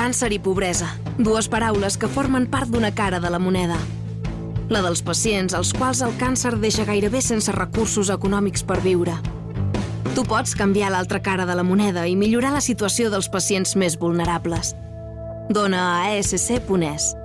càncer i pobresa, dues paraules que formen part d'una cara de la moneda. La dels pacients als quals el càncer deixa gairebé sense recursos econòmics per viure. Tu pots canviar l'altra cara de la moneda i millorar la situació dels pacients més vulnerables. Dona a ASC.es.